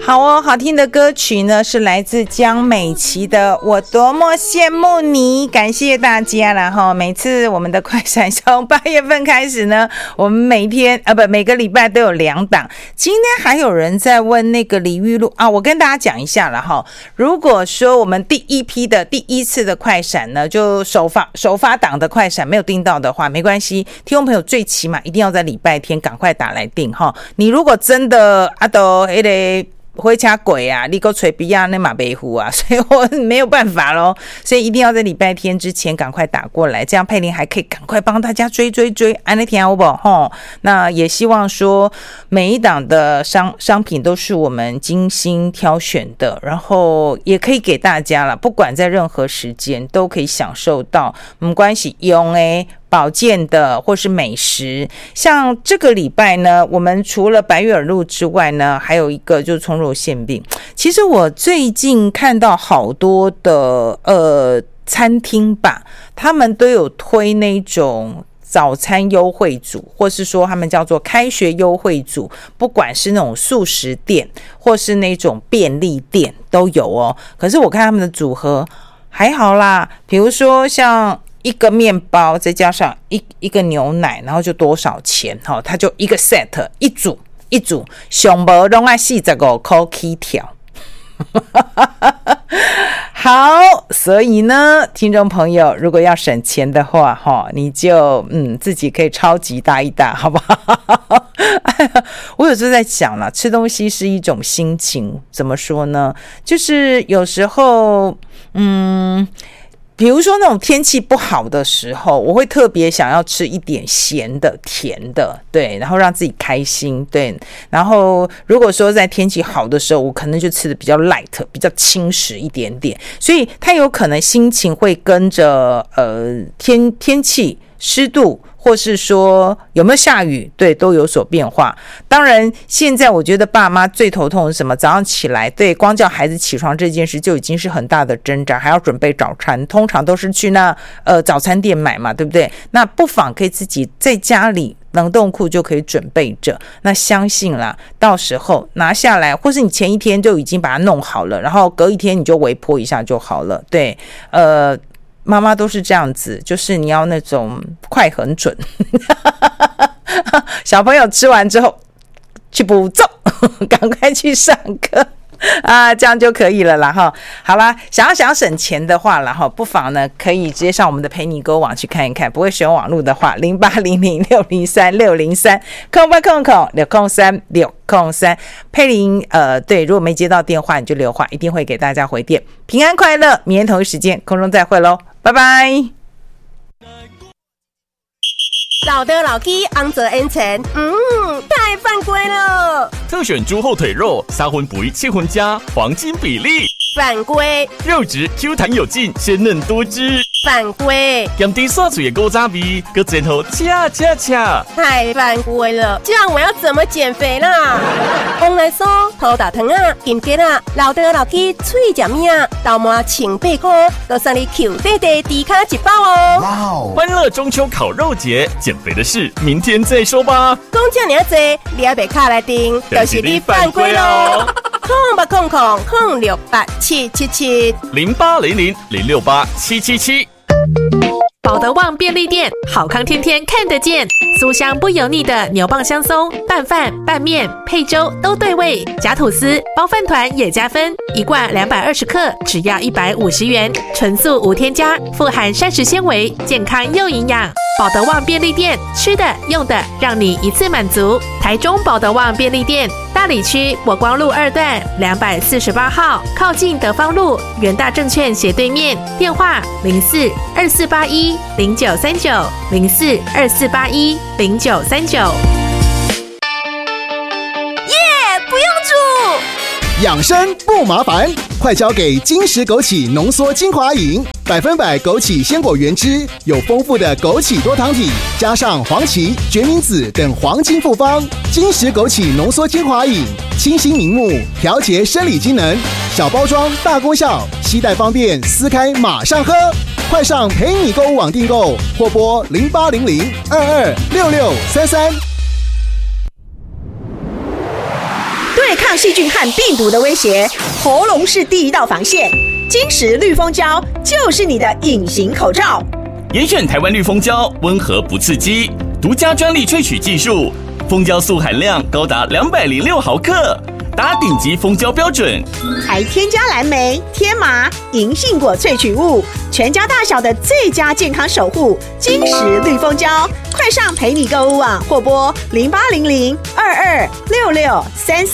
好哦，好听的歌曲呢是来自江美琪的《我多么羡慕你》，感谢大家啦齁。每次我们的快闪从8月份开始呢，我们每个礼拜都有2档。今天还有人在问那个李玉露啊，我跟大家讲一下啦齁。如果说我们第一批的第一次的快闪呢，就首发档的快闪没有订到的话，没关系，听众朋友最起码一定要在礼拜天赶快打来订齁。你如果真的都火车鬼啊，你给我吹比亚那马北湖啊，所以我没有办法咯，所以一定要在礼拜天之前赶快打过来，这样佩玲还可以赶快帮大家追，安利听好不好？那也希望说每一档的商品都是我们精心挑选的，然后也可以给大家了，不管在任何时间都可以享受到，没关系，用保健的或是美食。像这个礼拜呢，我们除了白玉耳露之外呢，还有一个就是葱肉馅饼。其实我最近看到好多的餐厅吧，他们都有推那种早餐优惠组，或是说他们叫做开学优惠组，不管是那种素食店或是那种便利店都有哦。可是我看他们的组合还好啦，比如说像一个面包再加上一个牛奶，然后就多少钱？它就一个 set 一组，上没都要45块起跳。好，所以呢，听众朋友，如果要省钱的话，你就自己可以超级大一大，好不好？我有时候在想啦，吃东西是一种心情，怎么说呢？就是有时候，比如说那种天气不好的时候，我会特别想要吃一点咸的、甜的，对，然后让自己开心，对。然后如果说在天气好的时候，我可能就吃的比较 light， 比较轻食一点点，所以它有可能心情会跟着天气、湿度，或是说有没有下雨，对，都有所变化。当然现在我觉得爸妈最头痛的是什么？早上起来，对，光叫孩子起床这件事就已经是很大的挣扎，还要准备早餐，通常都是去那早餐店买嘛，对不对？那不妨可以自己在家里冷冻库就可以准备着，那相信啦，到时候拿下来，或是你前一天就已经把它弄好了，然后隔一天你就微波一下就好了，对，妈妈都是这样子，就是你要那种快很准。小朋友吃完之后去补奏，赶快去上课啊，这样就可以了啦哈。好啦，想要省钱的话啦哈，不妨呢可以直接上我们的陪你购网去看一看。不会使用网络的话，0800603603，0800603603。佩玲对，如果没接到电话你就留话，一定会给大家回电。平安快乐，明天同一时间空中再会咯，拜拜。 老的老鸡昂泽 N 层，太犯规了！ 特选猪后腿肉，3分肥7分加，黄金比例。 犯规！ 肉质 Q 弹有劲，鲜嫩多汁。 犯规！ 咸甜刷嘴的古早味，搁前头恰。 太犯规了！这样我要怎么减肥啦？红来酥、土豆糖啊、金桔啊、老的老鸡脆食面啊，豆麻请8块，都送你 Q 弟弟低卡1包哦！ 哇哦！欢乐中秋烤肉节，减肥的事明天再说吧。 讲这么多，你还别卡来订，就是你犯规咯！0800068777 0800068777。 保德旺便利店，好康天天看得见，酥香不油腻的牛蒡香松，拌饭、拌面、配粥都对味，夹吐司、包饭团也加分，一罐220克，只要150元，纯素无添加，富含膳食纤维，健康又营养。保德旺便利店，吃的用的让你一次满足。台中保德旺便利店，大里区国光路2段248号，靠近德芳路元大证券斜对面，电话04-2481-0939，04-2481-0939。 不用煮， 养生不麻烦，快交给金石枸杞浓缩精华饮，100%枸杞鲜果原汁，有丰富的枸杞多糖体，加上黄芪、决明子等黄金复方。金石枸杞浓缩精华饮，清新明目，调节生理机能，小包装大功效，携带方便，撕开马上喝。快上陪你购物网订购，或拨0800226633。 对抗抗细菌和病毒的威胁，喉咙是第一道防线。金石绿蜂胶就是你的隐形口罩。 严选台湾绿蜂胶，温和不刺激，独家专利萃取技术，蜂胶素含量高达206毫克，达顶级蜂胶标准， 还添加蓝莓、天麻、银杏果萃取物，全家大小的最佳健康守护。金石绿蜂胶，快上陪你购物网或拨0800-226633。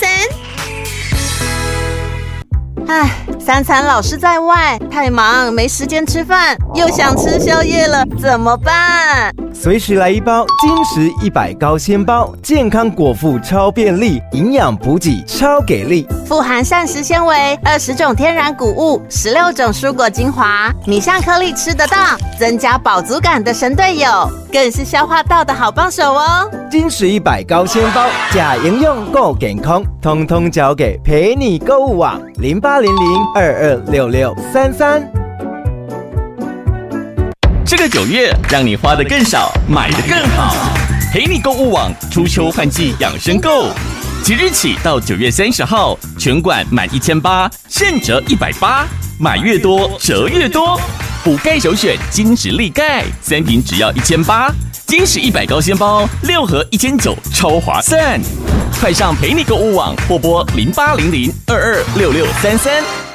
唉，三餐老是在外，太忙没时间吃饭，又想吃宵夜了，怎么办？ 随时来一包金石100高纤包，健康果腹超便利，营养补给超给力， 富含膳食纤维，20种天然谷物，16种蔬果精华，米香颗粒吃得到，增加饱足感的神队友，更是消化道的好帮手哦。 金石100高纤包，假营养够健康，通通交给陪你购物网0800-226633。 这个9月，让你花得更少，买得更好。陪你购物网初秋换季养生购，即日起到9月30号，全馆满1800现折180，买越多折越多。补钙首选金石力钙，3瓶只要1800，金石100高纤包6盒1900，超划算。快上陪你购物网或拨0800-226633。